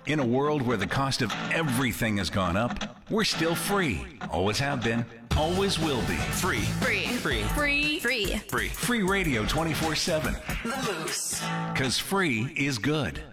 In a world where the cost of everything has gone up, we're still free. Always have been. Always will be. Free. Free. Free. Free. Free. Free. Free radio 24/7. The Moose. Because free is good.